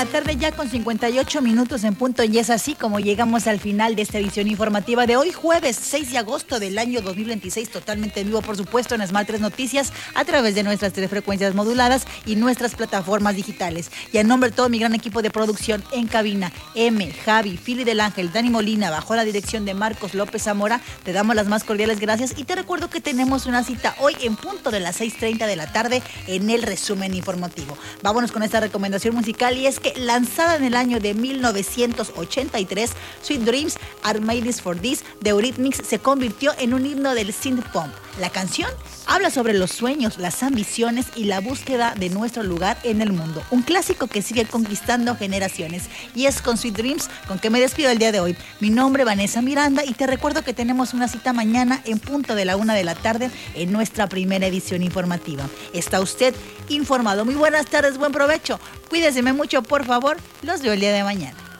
la tarde ya con 58 minutos en punto y es así como llegamos al final de esta edición informativa de hoy, jueves 6 de agosto del año 2026, totalmente en vivo, por supuesto, en Smart 3 Noticias, a través de nuestras 3 frecuencias moduladas y nuestras plataformas digitales. Y en nombre de todo mi gran equipo de producción en cabina, Javi, Fili del Ángel, Dani Molina, bajo la dirección de Marcos López Zamora, te damos las más cordiales gracias y te recuerdo que tenemos una cita hoy en punto de las 6:30 de la tarde en el resumen informativo. Vámonos con esta recomendación musical y es que lanzada en el año de 1983, Sweet Dreams Are Made for This de Eurythmics se convirtió en un himno del synth pop. La canción habla sobre los sueños, las ambiciones y la búsqueda de nuestro lugar en el mundo. Un clásico que sigue conquistando generaciones. Y es con Sweet Dreams con que me despido el día de hoy. Mi nombre es Vanessa Miranda y te recuerdo que tenemos una cita mañana en punto de la 1 de la tarde en nuestra primera edición informativa. ¿Está usted informado? Muy buenas tardes, buen provecho. Cuídeseme mucho, por favor. Los veo el día de mañana.